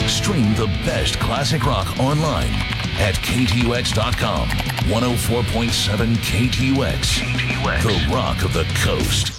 Stream the best classic rock online at KTUX.com. 104.7 KTUX, the rock of the coast.